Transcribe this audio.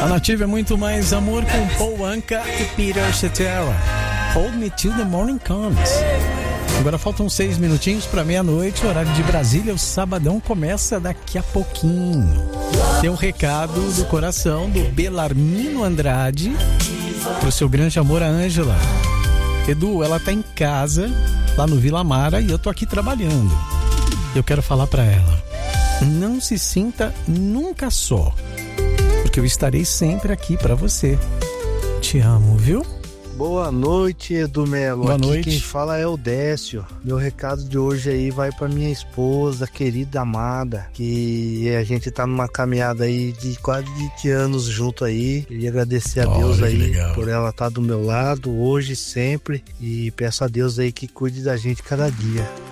A Nativa é muito mais amor com Paul Anka e Peter Cetera. Hold Me Till the Morning Comes. Agora faltam 6 minutinhos para meia-noite, horário de Brasília. O sabadão começa daqui a pouquinho. Tem um recado do coração do Belarmino Andrade pro seu grande amor, a Ângela. Edu, ela tá em casa, lá no Vila Mara, e eu tô aqui trabalhando. Eu quero falar para ela: não se sinta nunca só, porque eu estarei sempre aqui para você. Te amo, viu? Boa noite, Edu Melo. Boa Aqui noite. Quem fala é o Décio. Meu recado de hoje aí vai pra minha esposa, querida amada, que a gente tá numa caminhada aí de quase 20 anos junto aí. Queria agradecer a Deus aí por ela estar do meu lado hoje, sempre, e peço a Deus aí que cuide da gente cada dia.